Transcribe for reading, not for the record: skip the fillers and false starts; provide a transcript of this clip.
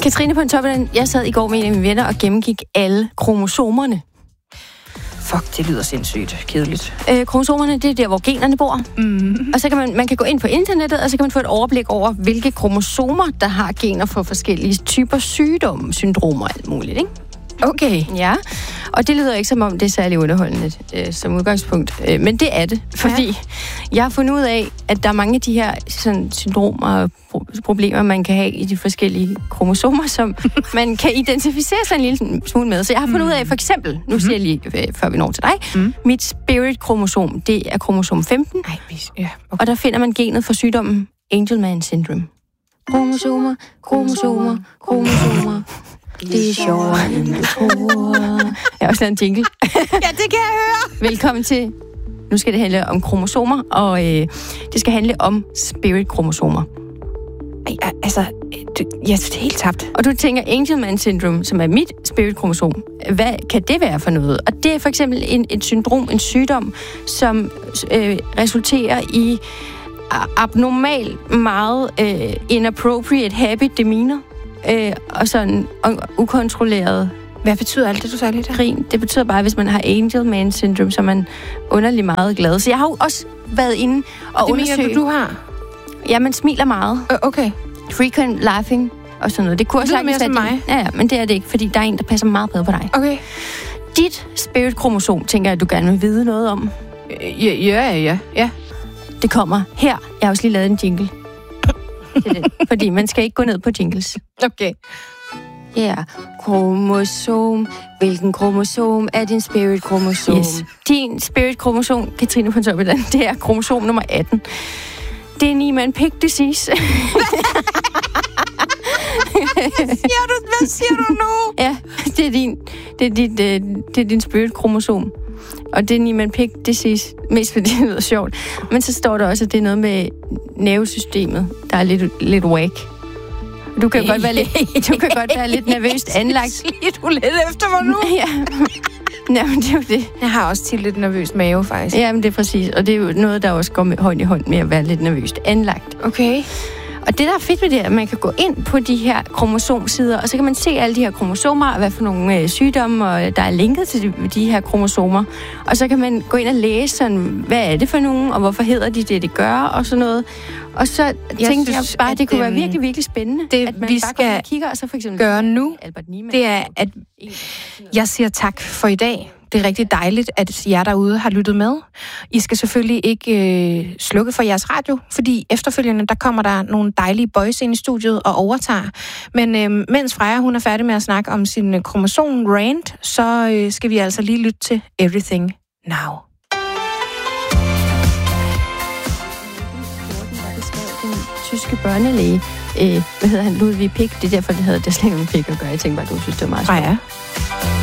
Katrine på en toppen, jeg sad i går med en af mine venner og gennemgik alle kromosomerne. Fuck, det lyder sindssygt kedeligt. Kromosomerne, det er der, hvor generne bor. Og så kan man kan gå ind på internettet, og så kan man få et overblik over, hvilke kromosomer, der har gener for forskellige typer sygdomme, syndromer og alt muligt, ikke? Okay. Ja, og det lyder ikke som om, det er særlig underholdende som udgangspunkt. Men det er det, fordi jeg har fundet ud af, at der er mange af de her sådan, syndromer og problemer, man kan have i de forskellige kromosomer, som man kan identificere sig en lille smule med. Så jeg har fundet ud af, for eksempel, nu siger jeg lige, før vi når til dig, mit spirit-kromosom, det er kromosom 15, Okay. og der finder man genet for sygdommen Angelman syndrome. Kromosomer, kromosomer, kromosomer. Det er sjovere, end du tror. Jeg har også lavet en jingle. Ja, det kan jeg høre. Velkommen til. Nu skal det handle om kromosomer, og det skal handle om spirit-kromosomer. Jeg er helt tabt. Og du tænker Angelman syndrome, som er mit spirit-kromosom. Hvad kan det være for noget? Og det er for eksempel et syndrom, en sygdom, som resulterer i abnormal, meget inappropriate habit demeanor. Og sådan ukontrolleret. Hvad betyder alt det, du sagde lige der? Grin. Det betyder bare, at hvis man har Angelman syndrome, så er man underligt meget glad. Så jeg har jo også været inde og undersøgt. Det mener du har? Ja, man smiler meget. Okay. Frequent laughing og sådan noget. Det kunne også mere som mig. Ja, men det er det ikke, fordi der er en, der passer meget bedre på dig. Okay. Dit spirit-kromosom, tænker jeg, at du gerne vil vide noget om. Ja. Det kommer her. Jeg har også lige lavet en jingle. Fordi man skal ikke gå ned på jingles. Okay. Ja, kromosom. Hvilken kromosom er din spirit-kromosom? Yes. Din spirit-kromosom, Katrine von Toppedan, det er kromosom nummer 18. Det er Niemann-Pick disease. Hvad siger du nu? Ja, det er din spirit-kromosom. Og det er Niemann-Pick disease, mest fordi det lyder sjovt. Men så står der også, at det er noget med nervesystemet, der er lidt whack. Du kan godt være lidt nervøst anlagt. Sliger du lidt efter mig nu? Ja. Jamen, det er jo det. Jeg har også til lidt nervøs mave, faktisk. Ja, men det er præcis. Og det er jo noget, der også går hånd i hånd med at være lidt nervøst anlagt. Okay. Og det, der er fedt ved det, er, at man kan gå ind på de her kromosomsider, og så kan man se alle de her kromosomer, og hvad for nogle sygdomme, og der er linket til de her kromosomer. Og så kan man gå ind og læse, sådan, hvad er det for nogen, og hvorfor hedder de det gør, og sådan noget. Og så tænkte jeg bare, at det kunne være virkelig, virkelig spændende, det, at man vi bare skal og kigger, og så for eksempel gøre nu, det er, at jeg siger tak for i dag. Det er rigtig dejligt, at jer derude har lyttet med. I skal selvfølgelig ikke slukke for jeres radio, fordi efterfølgende, der kommer der nogle dejlige boys ind i studiet og overtager. Men mens Freja, hun er færdig med at snakke om sin kromosom-rant, så skal vi altså lige lytte til Everything Now. Tyske børnelæge, hvad hedder han, Ludwig Pick, det er derfor, det havde det slet ikke med Pick at gøre. Jeg tænkte bare, du synes, det var meget sjovt. Ja.